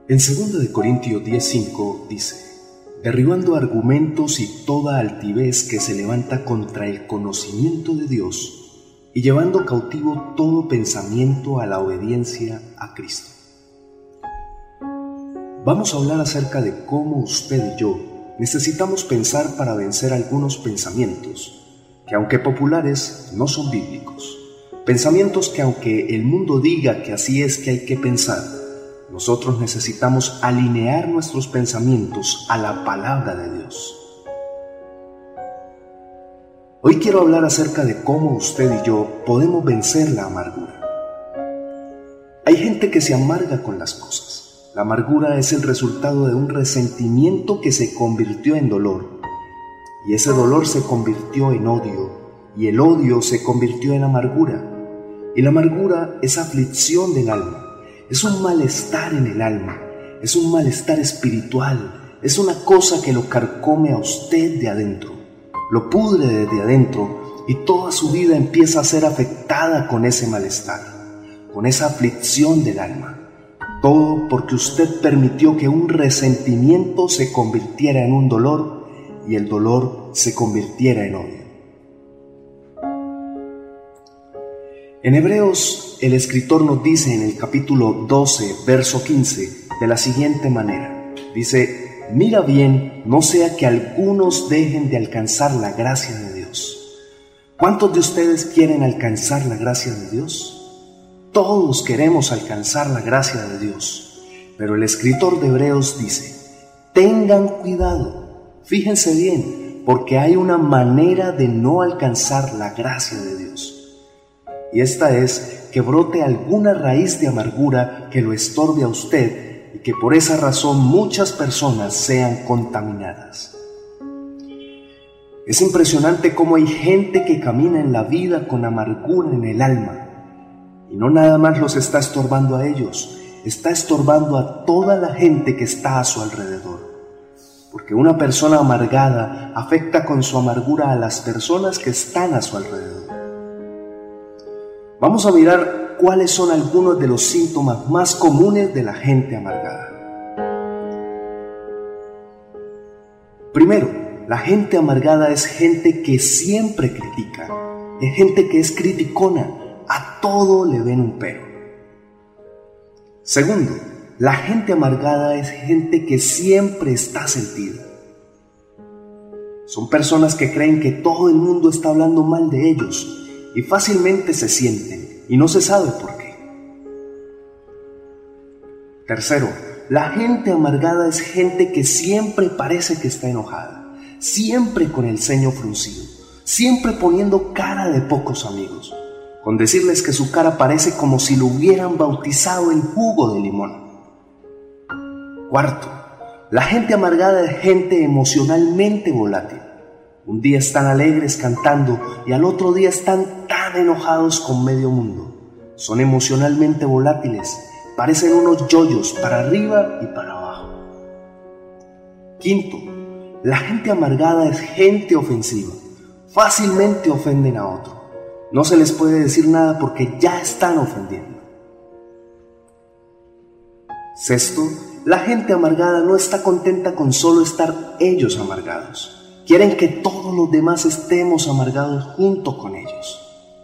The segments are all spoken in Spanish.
En 2 de Corintios 10:5 dice: derribando argumentos y toda altivez que se levanta contra el conocimiento de Dios, y llevando cautivo todo pensamiento a la obediencia a Cristo. Vamos a hablar acerca de cómo usted y yo necesitamos pensar para vencer algunos pensamientos que, aunque populares, no son bíblicos. Pensamientos que, aunque el mundo diga que así es que hay que pensar, nosotros necesitamos alinear nuestros pensamientos a la palabra de Dios. Hoy quiero hablar acerca de cómo usted y yo podemos vencer la amargura. Hay gente que se amarga con las cosas. La amargura es el resultado de un resentimiento que se convirtió en dolor, y ese dolor se convirtió en odio, y el odio se convirtió en amargura, y la amargura es aflicción del alma. Es un malestar en el alma, es un malestar espiritual, es una cosa que lo carcome a usted de adentro, lo pudre desde adentro y toda su vida empieza a ser afectada con ese malestar, con esa aflicción del alma. Todo porque usted permitió que un resentimiento se convirtiera en un dolor y el dolor se convirtiera en odio. En Hebreos, el escritor nos dice en el capítulo 12, verso 15, de la siguiente manera. Dice: mira bien, no sea que algunos dejen de alcanzar la gracia de Dios. ¿Cuántos de ustedes quieren alcanzar la gracia de Dios? Todos queremos alcanzar la gracia de Dios. Pero el escritor de Hebreos dice: tengan cuidado, fíjense bien, porque hay una manera de no alcanzar la gracia de Dios. Y esta es que brote alguna raíz de amargura que lo estorbe a usted y que por esa razón muchas personas sean contaminadas. Es impresionante cómo hay gente que camina en la vida con amargura en el alma y no nada más los está estorbando a ellos, está estorbando a toda la gente que está a su alrededor. Porque una persona amargada afecta con su amargura a las personas que están a su alrededor. Vamos a mirar cuáles son algunos de los síntomas más comunes de la gente amargada. Primero, la gente amargada es gente que siempre critica, es gente que es criticona, a todo le ven un pero. Segundo, la gente amargada es gente que siempre está sentida. Son personas que creen que todo el mundo está hablando mal de ellos y fácilmente se sienten y no se sabe por qué. Tercero, la gente amargada es gente que siempre parece que está enojada, siempre con el ceño fruncido, siempre poniendo cara de pocos amigos, con decirles que su cara parece como si lo hubieran bautizado en jugo de limón. Cuarto, la gente amargada es gente emocionalmente volátil. Un día están alegres cantando y al otro día están tan enojados con medio mundo. Son emocionalmente volátiles, parecen unos yoyos para arriba y para abajo. Quinto, la gente amargada es gente ofensiva. Fácilmente ofenden a otro. No se les puede decir nada porque ya están ofendiendo. Sexto, la gente amargada no está contenta con solo estar ellos amargados. Quieren que todos los demás estemos amargados junto con ellos.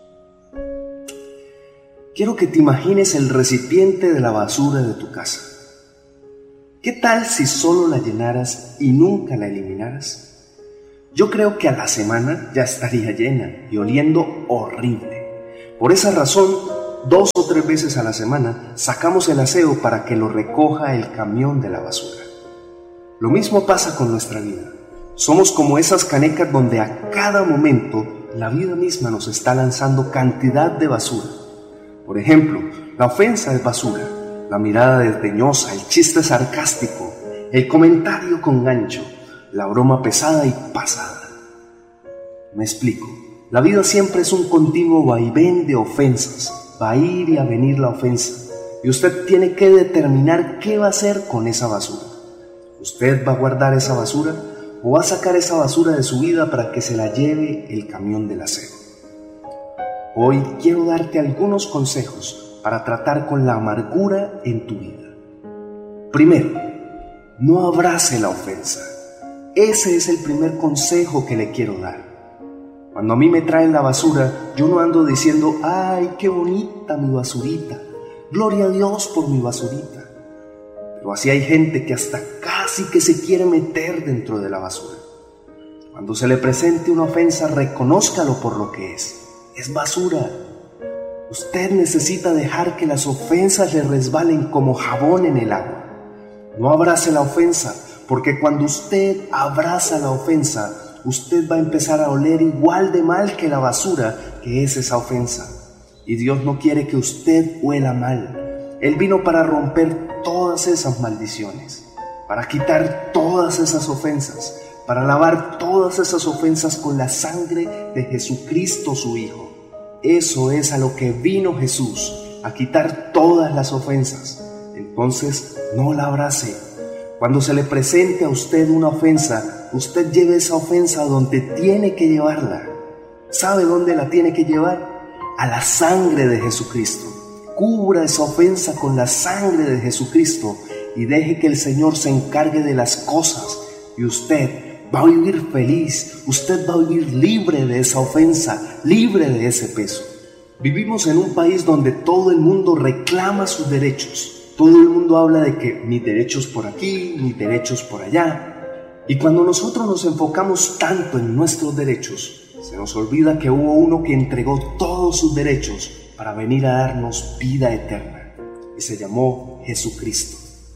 Quiero que te imagines el recipiente de la basura de tu casa. ¿Qué tal si solo la llenaras y nunca la eliminaras? Yo creo que a la semana ya estaría llena y oliendo horrible. Por esa razón, 2 o 3 veces a la semana sacamos el aseo para que lo recoja el camión de la basura. Lo mismo pasa con nuestra vida. Somos como esas canecas donde a cada momento la vida misma nos está lanzando cantidad de basura. Por ejemplo, la ofensa es basura, la mirada desdeñosa, el chiste sarcástico, el comentario con gancho, la broma pesada y pasada. Me explico. La vida siempre es un continuo vaivén de ofensas. Va a ir y a venir la ofensa. Y usted tiene que determinar qué va a hacer con esa basura. ¿Usted va a guardar esa basura o va a sacar esa basura de su vida para que se la lleve el camión del aseo? Hoy quiero darte algunos consejos para tratar con la amargura en tu vida. Primero, no abrace la ofensa. Ese es el primer consejo que le quiero dar. Cuando a mí me traen la basura, yo no ando diciendo, ¡ay, qué bonita mi basurita! ¡Gloria a Dios por mi basurita! Pero así hay gente que hasta casi que se quiere meter dentro de la basura. Cuando se le presente una ofensa, reconózcalo por lo que es basura. Usted necesita dejar que las ofensas le resbalen como jabón en el agua. No abrace la ofensa, porque cuando usted abraza la ofensa, usted va a empezar a oler igual de mal que la basura que es esa ofensa. Y Dios no quiere que usted huela mal. Él vino para romper todas esas maldiciones, para quitar todas esas ofensas, para lavar todas esas ofensas con la sangre de Jesucristo su Hijo. Eso es a lo que vino Jesús, a quitar todas las ofensas. Entonces, no la abrace. Cuando se le presente a usted una ofensa, usted lleve esa ofensa a donde tiene que llevarla. ¿Sabe dónde la tiene que llevar? A la sangre de Jesucristo. Cubra esa ofensa con la sangre de Jesucristo y deje que el Señor se encargue de las cosas. Y usted va a vivir feliz, usted va a vivir libre de esa ofensa, libre de ese peso. Vivimos en un país donde todo el mundo reclama sus derechos. Todo el mundo habla de que mis derechos por aquí, mis derechos por allá. Y cuando nosotros nos enfocamos tanto en nuestros derechos, se nos olvida que hubo uno que entregó todos sus derechos para venir a darnos vida eterna. Y se llamó Jesucristo.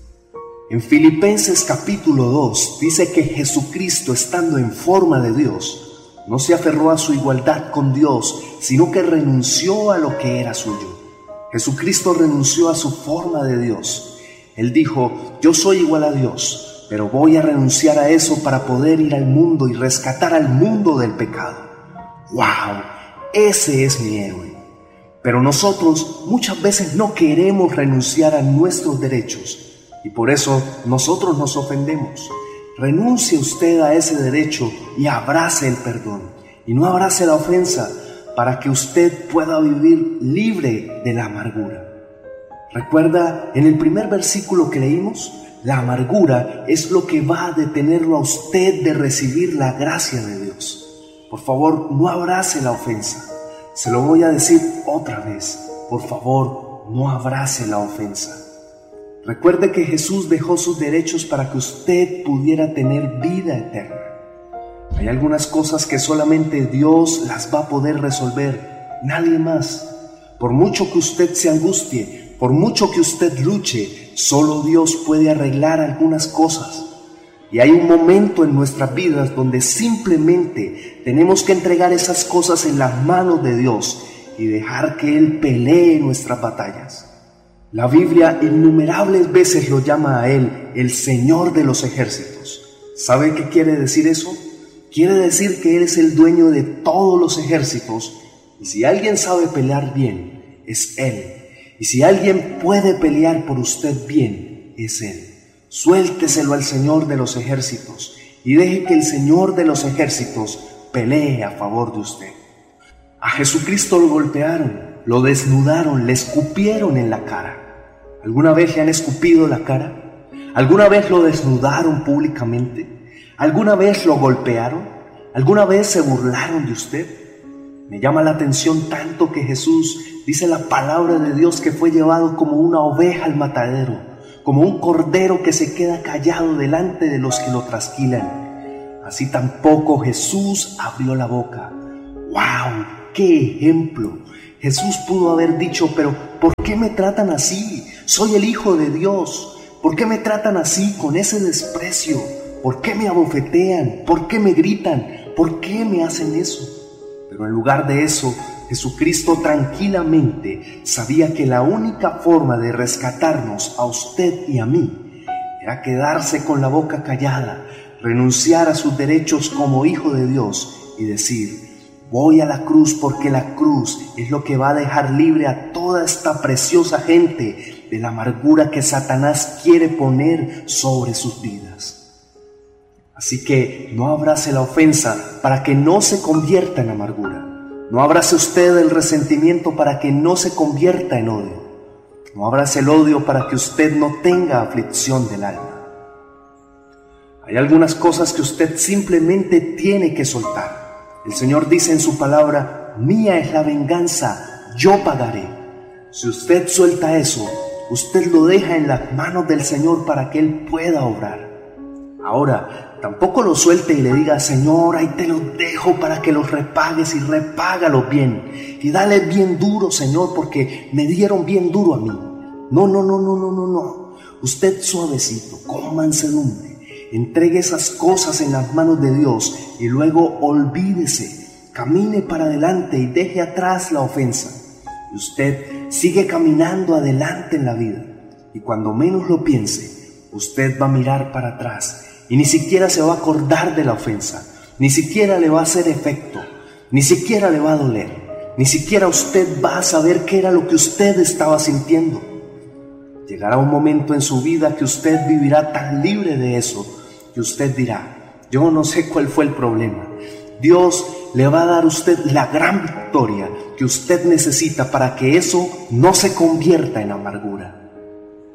En Filipenses capítulo 2 dice que Jesucristo, estando en forma de Dios, no se aferró a su igualdad con Dios, sino que renunció a lo que era suyo. Jesucristo renunció a su forma de Dios. Él dijo, yo soy igual a Dios, pero voy a renunciar a eso para poder ir al mundo y rescatar al mundo del pecado. ¡Wow! Ese es mi héroe. Pero nosotros muchas veces no queremos renunciar a nuestros derechos. Y por eso nosotros nos ofendemos. Renuncie usted a ese derecho y abrace el perdón. Y no abrace la ofensa para que usted pueda vivir libre de la amargura. ¿Recuerda en el primer versículo que leímos? La amargura es lo que va a detenerlo a usted de recibir la gracia de Dios. Por favor, no abrace la ofensa. Se lo voy a decir otra vez. Por favor, no abrace la ofensa. Recuerde que Jesús dejó sus derechos para que usted pudiera tener vida eterna. Hay algunas cosas que solamente Dios las va a poder resolver, nadie más. Por mucho que usted se angustie, por mucho que usted luche, solo Dios puede arreglar algunas cosas. Y hay un momento en nuestras vidas donde simplemente tenemos que entregar esas cosas en las manos de Dios y dejar que Él pelee nuestras batallas. La Biblia innumerables veces lo llama a Él el Señor de los ejércitos. ¿Sabe qué quiere decir eso? Quiere decir que Él es el dueño de todos los ejércitos, y si alguien sabe pelear bien, es Él. Y si alguien puede pelear por usted bien, es Él. Suélteselo al Señor de los ejércitos y deje que el Señor de los ejércitos pelee a favor de usted. A Jesucristo lo golpearon, lo desnudaron, le escupieron en la cara. ¿Alguna vez le han escupido la cara? ¿Alguna vez lo desnudaron públicamente? ¿Alguna vez lo golpearon? ¿Alguna vez se burlaron de usted? Me llama la atención tanto que Jesús, dice la palabra de Dios, que fue llevado como una oveja al matadero, como un cordero que se queda callado delante de los que lo trasquilan. Así tampoco Jesús abrió la boca. ¡Wow! ¡Qué ejemplo! Jesús pudo haber dicho, pero ¿por qué me tratan así? Soy el Hijo de Dios. ¿Por qué me tratan así, con ese desprecio? ¿Por qué me abofetean? ¿Por qué me gritan? ¿Por qué me hacen eso? Pero en lugar de eso, Jesucristo tranquilamente sabía que la única forma de rescatarnos a usted y a mí era quedarse con la boca callada, renunciar a sus derechos como Hijo de Dios y decir, voy a la cruz porque la cruz es lo que va a dejar libre a toda esta preciosa gente de la amargura que Satanás quiere poner sobre sus vidas. Así que no abrace la ofensa para que no se convierta en amargura. No abrace usted el resentimiento para que no se convierta en odio. No abrace el odio para que usted no tenga aflicción del alma. Hay algunas cosas que usted simplemente tiene que soltar. El Señor dice en su palabra: mía es la venganza, yo pagaré. Si usted suelta eso, usted lo deja en las manos del Señor para que Él pueda obrar. Ahora, tampoco lo suelte y le diga: Señor, ahí te los dejo para que los repagues, y repágalos bien. Y dale bien duro, Señor, porque me dieron bien duro a mí. No. Usted suavecito, con mansedumbre, entregue esas cosas en las manos de Dios y luego olvídese, camine para adelante y deje atrás la ofensa. Y usted sigue caminando adelante en la vida. Y cuando menos lo piense, usted va a mirar para atrás y ni siquiera se va a acordar de la ofensa, ni siquiera le va a hacer efecto, ni siquiera le va a doler, ni siquiera usted va a saber qué era lo que usted estaba sintiendo. Llegará un momento en su vida que usted vivirá tan libre de eso que usted dirá: yo no sé cuál fue el problema. Dios le va a dar a usted la gran victoria que usted necesita para que eso no se convierta en amargura.